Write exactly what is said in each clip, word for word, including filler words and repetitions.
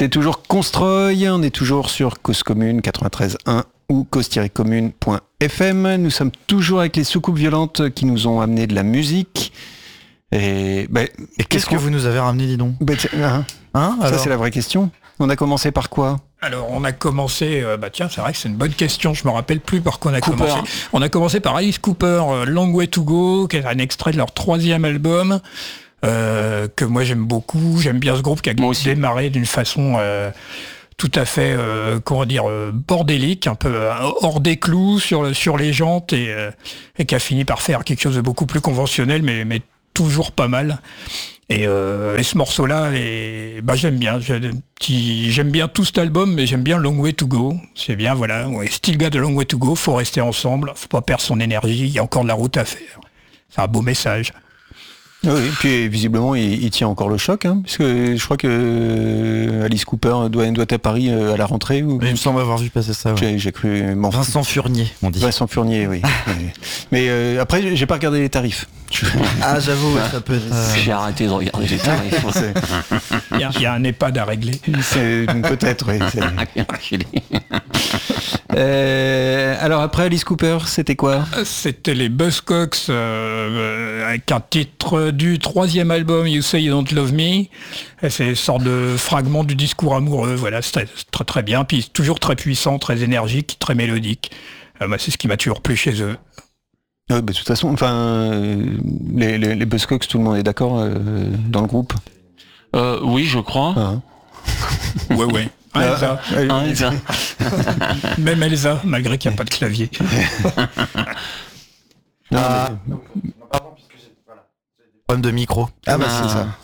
C'est toujours Constroy, on est toujours sur Cause Commune quatre-vingt-treize un ou cause tiret commune point f m. Nous sommes toujours avec les soucoupes violentes qui nous ont amené de la musique. Et, bah, et qu'est-ce que vous nous avez ramené, dis donc bah, hein, hein, Ça, c'est la vraie question. On a commencé par quoi ? Alors, on a commencé... Euh, bah tiens, c'est vrai que c'est une bonne question. Je me rappelle plus par quoi on a Cooper. commencé. On a commencé par Alice Cooper, euh, Long Way to Go, qui est un extrait de leur troisième album, euh, que moi j'aime beaucoup. J'aime bien ce groupe qui a démarré d'une façon... Euh, tout à fait, euh, comment dire, euh, bordélique, un peu euh, hors des clous sur, sur les jantes et, euh, et qui a fini par faire quelque chose de beaucoup plus conventionnel, mais, mais toujours pas mal. Et, euh, et ce morceau-là, et, bah, j'aime bien. J'aime, petit, j'aime bien tout cet album, mais j'aime bien Long Way to Go. C'est bien, voilà. Ouais, Still got a long way to go. Faut rester ensemble. Faut pas perdre son énergie. Il y a encore de la route à faire. C'est un beau message. Oui, et puis visiblement il, il tient encore le choc, hein, puisque je crois que euh, Alice Cooper doit, doit être à Paris euh, à la rentrée. Ou... Il me semble avoir vu passer ça. Ouais. J'ai, j'ai cru. Bon. Vincent Furnier, on dit. Vincent Furnier, oui. Mais euh, après, j'ai pas regardé les tarifs. Ah, j'avoue, ouais, ça peut être. Euh... J'ai arrêté de regarder les tarifs. Il y, a, il y a un EHPAD à régler. C'est, peut-être, oui. euh, alors après Alice Cooper, c'était quoi ? C'était les Buzzcocks euh, avec un titre du troisième album You Say You Don't Love Me. Et c'est une sorte de fragment du discours amoureux. Voilà, c'est très très, très bien. Puis toujours très puissant, très énergique, très mélodique. Euh, bah, c'est ce qui m'a toujours plu chez eux. Ouais, bah, de toute façon, enfin, euh, les, les, les Buzzcocks, tout le monde est d'accord euh, dans le groupe. Euh, oui, je crois. Ah. Ouais, ouais. Ah, Elsa. Ah, Elsa. Même Elsa, malgré qu'il n'y a pas de clavier. Non, ah. mais... Pardon, puisque j'ai voilà. Problème de micro. Ah bah c'est ça.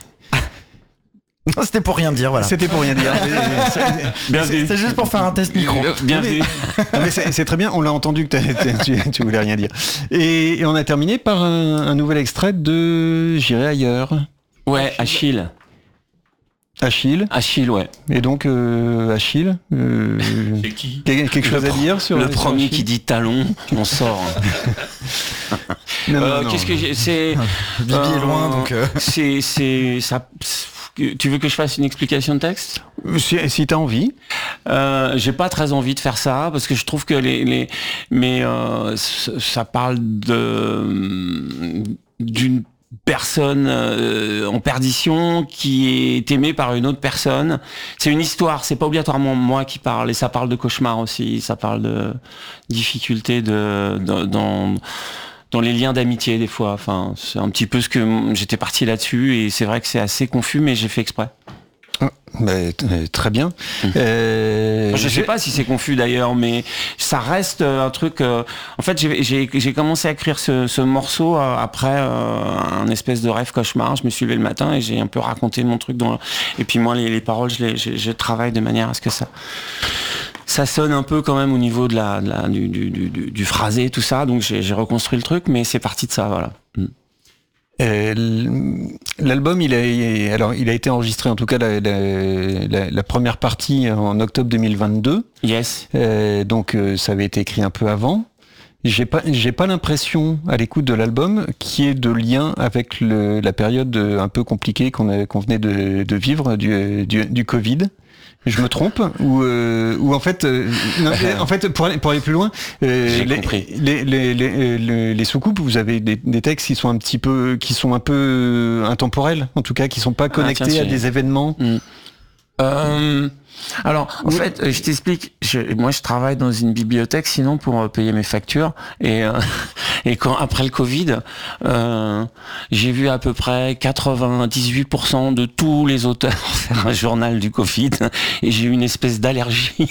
Non, c'était pour rien dire, voilà. C'était pour rien dire. Bien c'est, c'est juste pour faire un test micro. Bien vu. Mais, mais c'est, c'est très bien, on l'a entendu que t'as, t'as, tu, tu voulais rien dire. Et, et on a terminé par un, un nouvel extrait de J'irai ailleurs. Ouais, Achille. Achille. Achille, ouais. Et donc euh, Achille. Euh, c'est qui ? Quelque chose le à dire sur le sur premier Achille qui dit talon, on sort. non, euh, non, non. Qu'est-ce que j'ai, c'est Bibi euh, est loin, donc. Euh... C'est c'est ça. Tu veux que je fasse une explication de texte ? Si, si t'as envie. Euh, j'ai pas très envie de faire ça parce que je trouve que les, les mais euh, ça parle de d'une personne euh, en perdition qui est aimée par une autre personne. C'est une histoire, c'est pas obligatoirement moi qui parle, et ça parle de cauchemar aussi, ça parle de difficultés de, de dans dans les liens d'amitié des fois. Enfin, c'est un petit peu ce que j'étais parti là-dessus, et c'est vrai que c'est assez confus, mais j'ai fait exprès. Mais, euh, très bien. Mmh. Euh, je sais pas si c'est confus d'ailleurs, mais ça reste un truc. Euh, en fait, j'ai, j'ai, j'ai commencé à écrire ce, ce morceau euh, après euh, un espèce de rêve cauchemar. Je me suis levé le matin et j'ai un peu raconté mon truc. Dans, et puis moi, les, les paroles, je, les, je, je travaille de manière à ce que ça, ça sonne un peu quand même au niveau de la, de la du, du, du, du phrasé, tout ça. Donc j'ai, j'ai reconstruit le truc, mais c'est parti de ça, voilà. Mmh. Euh, l'album, il a, alors, il a été enregistré, en tout cas la, la, la, la première partie en octobre deux mille vingt-deux. Yes. Euh, donc euh, ça avait été écrit un peu avant. J'ai pas, j'ai pas l'impression à l'écoute de l'album qu'il y ait de lien avec le, la période un peu compliquée qu'on, a, qu'on venait de, de vivre du, du, du Covid. Je me trompe ou euh, ou en fait euh, non, en fait pour aller pour aller plus loin euh, J'ai les, compris. Les les les, les les soucoupes, vous avez des, des textes qui sont un petit peu qui sont un peu intemporels, en tout cas qui sont pas connectés ah, tiens, à des événements. Mmh. Euh, alors, en oui. fait, je t'explique. Je, moi, je travaille dans une bibliothèque, sinon pour payer mes factures. Et euh, et quand après le Covid, euh, j'ai vu à peu près quatre-vingt-dix-huit pour cent de tous les auteurs faire un journal du Covid, et j'ai eu une espèce d'allergie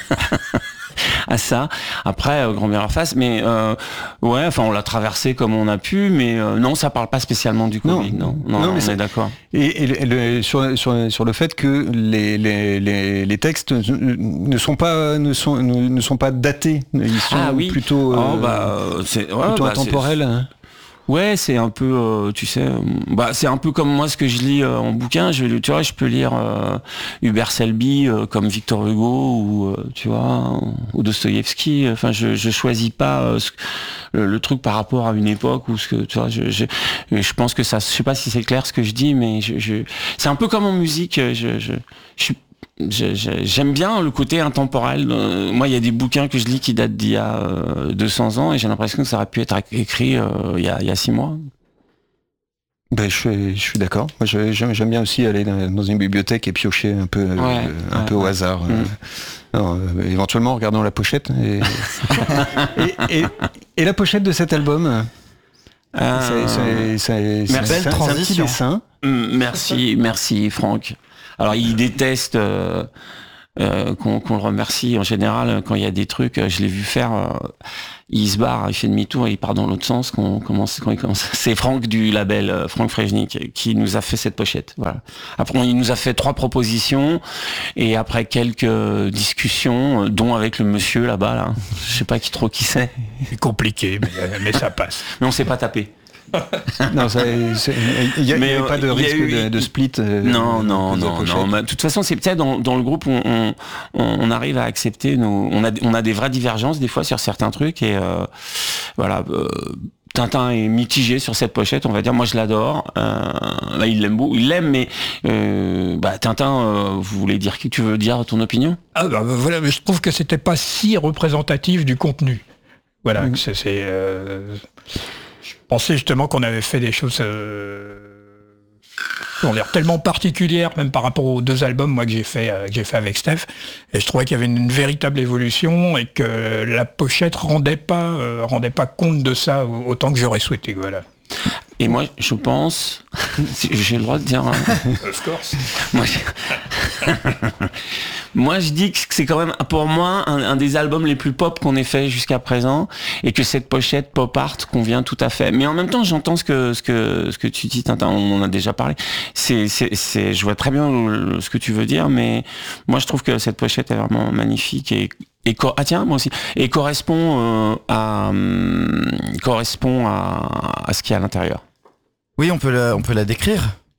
à ça. Après, euh, grand bien leur face, mais euh, ouais, enfin, on l'a traversé comme on a pu, mais euh, non, ça parle pas spécialement du Covid. Non, non, non, non mais on est d'accord. Et, et le, sur, sur, sur le fait que les, les, les, les textes ne sont pas ne sont ne, ne sont pas datés, ils sont ah, oui. plutôt, oh, bah, c'est, ouais, plutôt bah, intemporels. C'est... Hein. Ouais, c'est un peu, euh, tu sais, euh, bah c'est un peu comme moi ce que je lis euh, en bouquin. Je, tu vois, je peux lire euh, Hubert Selby euh, comme Victor Hugo ou euh, tu vois ou Dostoïevski. Enfin, je je choisis pas euh, ce, le, le truc par rapport à une époque ou ce que tu vois. Je je, je pense que ça, je sais pas si c'est clair ce que je dis, mais je, je c'est un peu comme en musique. Je je je suis je, je, j'aime bien le côté intemporel. Euh, moi, il y a des bouquins que je lis qui datent d'il y a euh, deux cents ans et j'ai l'impression que ça aurait pu être écrit euh, il y a, il y a six mois. Ben, je suis, je suis d'accord. Moi, je, j'aime, j'aime bien aussi aller dans une bibliothèque et piocher un peu, ouais, euh, un ouais, peu ouais. au hasard. Mmh. Euh, alors, euh, éventuellement en regardant la pochette. Et, et, et, et la pochette de cet album, euh, c'est, c'est, c'est, c'est, belle transition. C'est un petit dessin. Mmh, merci, merci Franck. Alors, il déteste euh, euh, qu'on, qu'on le remercie en général quand il y a des trucs. Je l'ai vu faire. Euh, il se barre, il fait demi-tour et il part dans l'autre sens quand, on commence, quand il commence. C'est Franck du label euh, Franck Frejnik qui nous a fait cette pochette. Voilà. Après, il nous a fait trois propositions et après quelques discussions, dont avec le monsieur là-bas, là, je sais pas qui trop qui c'est. C'est compliqué, mais, mais ça passe. Mais on s'est pas tapé. Non, il n'y a, a pas de risque eu, de, de split. Euh, non, non, non, non. De toute façon, c'est peut-être dans, dans le groupe, on, on, on arrive à accepter nos, on a, on a des vraies divergences des fois sur certains trucs et euh, voilà. Euh, Tintin est mitigé sur cette pochette, on va dire. Moi, je l'adore. Euh, là, il l'aime beaucoup, il l'aime, mais euh, bah, Tintin, euh, vous voulez dire qui tu veux dire ton opinion? Ah bah, voilà, mais je trouve que c'était pas si représentatif du contenu. Voilà, mmh. c'est. c'est euh... Je pensais justement qu'on avait fait des choses euh, qui ont l'air tellement particulières, même par rapport aux deux albums moi que j'ai fait, euh, que j'ai fait avec Steph. Et je trouvais qu'il y avait une, une véritable évolution et que la pochette rendait pas, euh, rendait pas compte de ça autant que j'aurais souhaité. Voilà. Et moi, je pense, j'ai le droit de dire. Hein, of course. Moi, je... moi, je dis que c'est quand même, pour moi, un, un des albums les plus pop qu'on ait fait jusqu'à présent, et que cette pochette pop art convient tout à fait. Mais en même temps, j'entends ce que ce que ce que tu dis, Tintin. On en a déjà parlé. C'est c'est c'est, je vois très bien le, ce que tu veux dire, mais moi, je trouve que cette pochette est vraiment magnifique et Et co- ah tiens, moi aussi. Et correspond euh, à euh, correspond à, à ce qu'il y a à l'intérieur. Oui, on peut la, on peut la décrire.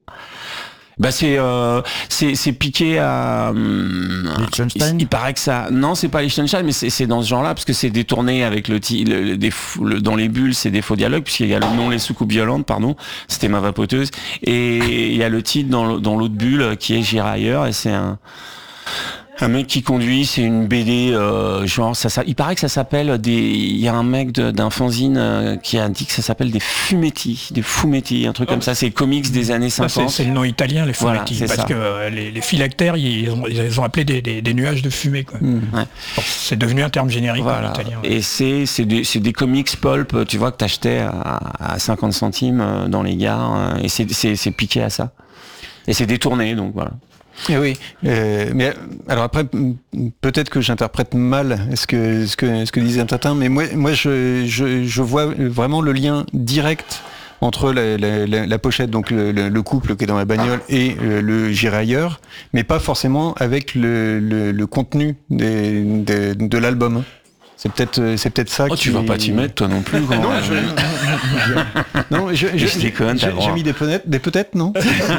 Bah c'est euh, c'est c'est piqué à. Euh, Liechtenstein. Il, il paraît que ça. Non, c'est pas Liechtenstein, mais c'est c'est dans ce genre-là parce que c'est détourné avec le, le, le, des, le dans les bulles, c'est des faux dialogues puisqu'il y a le nom les soucoupes violentes, pardon. C'était ma vapoteuse et il y a le titre dans dans l'autre bulle qui est J'irai ailleurs et c'est un. Un mec qui conduit, c'est une B D euh, genre ça, ça. Il paraît que ça s'appelle des. Il y a un mec de, d'un fanzine euh, qui a dit que ça s'appelle des fumetti, des fumetti, un truc oh. comme ça. C'est comics des années cinquante. C'est, c'est le nom italien, les fumetti, voilà, parce ça. que euh, les, les phylactères, ils ont, ils ont appelé des, des, des nuages de fumée. Quoi. Mmh. Ouais. Bon, c'est devenu un terme générique voilà. en italien. Ouais. Et c'est c'est des c'est des comics pulp, tu vois, que t'achetais à, à cinquante centimes dans les gares, et c'est c'est c'est piqué à ça. Et c'est détourné, donc voilà. Et oui, euh, mais alors après peut-être que j'interprète mal ce que ce que ce que disait Tintin, mais moi moi je je je vois vraiment le lien direct entre la, la, la, la pochette, donc le, le, le couple qui est dans la bagnole et le, le J'irai ailleurs, mais pas forcément avec le le, le contenu des, des, de l'album. C'est peut-être, c'est peut-être ça. Oh, qui... tu vas pas t'y mettre, toi non plus. Quand non, je... non, je, je, je déconne. J'ai, j'ai mis des peut-être, des peut-être, non.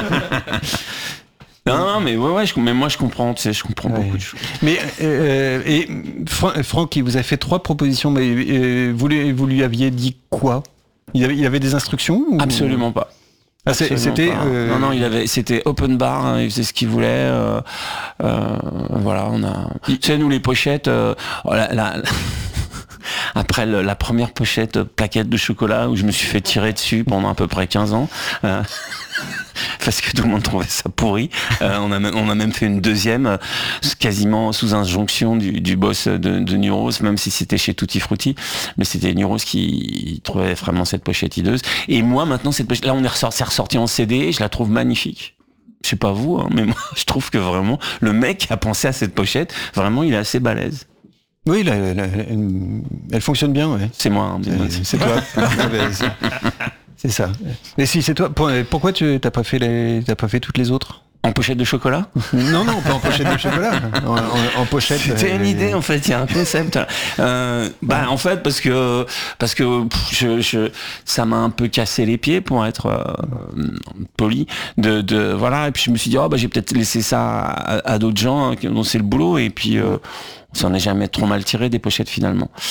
Non, non, mais ouais, ouais, je, mais moi je comprends, tu sais, je comprends ouais. beaucoup de choses. Mais euh, et Fra- Franck, il vous a fait trois propositions, mais euh, vous, lui, vous lui aviez dit quoi ? Il avait, il avait des instructions ou... Absolument pas. Ah, c'est, c'était euh... non, non, il avait, c'était open bar, hein, il faisait ce qu'il voulait. Euh, euh, voilà, on a. Tu sais, nous les pochettes, euh, oh, la, la, après le, la première pochette plaquette de chocolat où je me suis fait tirer dessus pendant à peu près quinze ans. Euh, parce que tout le monde trouvait ça pourri. Euh, on a même, on a même fait une deuxième, euh, quasiment sous injonction du, du boss de, de Neuros, même si c'était chez Tutti Frutti, mais c'était Neuros qui trouvait vraiment cette pochette hideuse. Et moi, maintenant, cette pochette, là, on est ressorti, c'est ressorti en C D, je la trouve magnifique. Je sais pas vous, hein, mais moi, je trouve que vraiment, le mec qui a pensé à cette pochette, vraiment, il est assez balèze. Oui, la, la, la, elle fonctionne bien, ouais. C'est moi, hein, c'est, c'est toi. C'est ça. Mais si c'est toi, pourquoi tu t'as pas fait les, t'as pas fait toutes les autres ? En pochette de chocolat ? Non, non, pas en pochette de chocolat. En, en, en pochette. C'était euh... une idée en fait. Il y a un concept. Euh, bah en fait parce que parce que pff, je, je ça m'a un peu cassé les pieds pour être euh, poli. De, de voilà et puis je me suis dit oh bah j'ai peut-être laissé ça à, à d'autres gens hein, dont c'est le boulot et puis euh, on s'en est jamais trop mal tiré des pochettes finalement.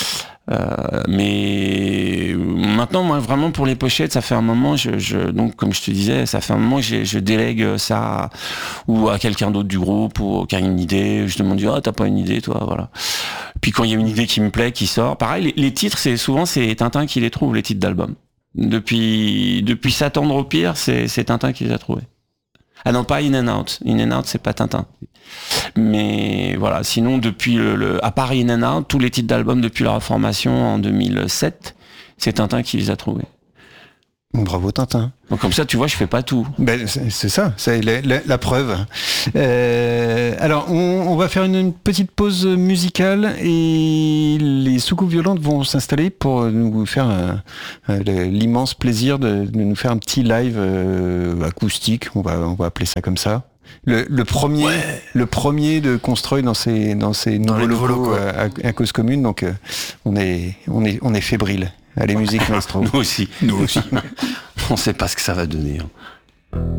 Euh, mais maintenant, moi, vraiment pour les pochettes, ça fait un moment. Je, je, donc, comme je te disais, ça fait un moment que je, je délègue ça à, ou à quelqu'un d'autre du groupe ou qui a une idée. Je demande, ah, t'as pas une idée, toi, voilà. Puis quand il y a une idée qui me plaît, qui sort, pareil. Les, les titres, c'est souvent c'est Tintin qui les trouve, les titres d'albums. Depuis depuis s'attendre au pire, c'est c'est Tintin qui les a trouvés. Ah non, pas In and Out. In and Out, c'est pas Tintin. Mais voilà, sinon, depuis le, le, à part In and Out, tous les titres d'albums depuis leur formation en deux mille sept, c'est Tintin qui les a trouvés. Bravo Tintin. Donc comme ça, tu vois, je fais pas tout. Ben, c'est, c'est ça, c'est la, la, la preuve. Euh, alors, on, on va faire une, une petite pause musicale et les Soucoupes Violentes vont s'installer pour nous faire un, un, l'immense plaisir de, de nous faire un petit live euh, acoustique, on va, on va appeler ça comme ça. Le, le premier, ouais. le premier de Constroy dans ses dans ses nouveaux locaux à, à Cause Commune, donc euh, on est on est on est fébrile. Allez, musique maestro. Nous aussi. Nous aussi. On sait pas ce que ça va donner. Hein.